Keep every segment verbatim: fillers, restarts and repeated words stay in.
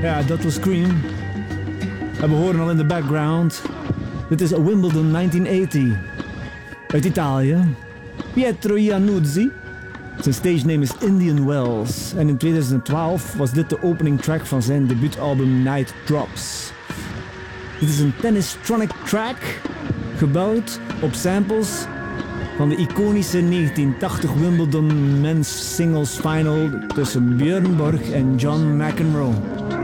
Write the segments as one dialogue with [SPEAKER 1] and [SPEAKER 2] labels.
[SPEAKER 1] Ja, dat was Cream. En we horen al in de background. Dit is Wimbledon negentien tachtig. Uit Italië. Pietro Iannuzzi. Zijn stage name is Indian Wells. En in tweeduizend twaalf was dit de opening track van zijn debuutalbum Night Drops. Dit is een tennistronic track. Gebouwd op samples van de iconische negentien tachtig Wimbledon Men's Singles Final tussen Björn Borg en John McEnroe.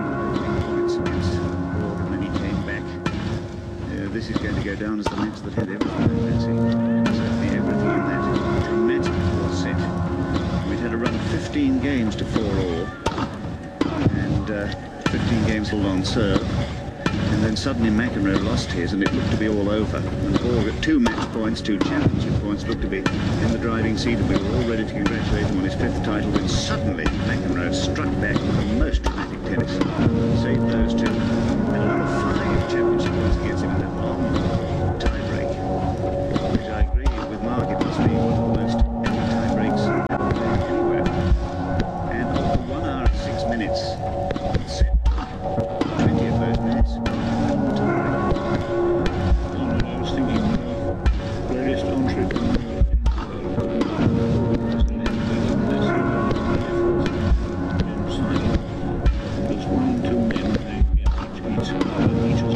[SPEAKER 2] This is going to go down as the match that had everything, certainly everything in that dramatic fourth set. We'd had a run of fifteen games to four all, and uh, fifteen games all on serve. And then suddenly McEnroe lost his, and it looked to be all over. And the ball got two match points, two championship points, looked to be in the driving seat, and we were all ready to congratulate him on his fifth title. When suddenly McEnroe struck back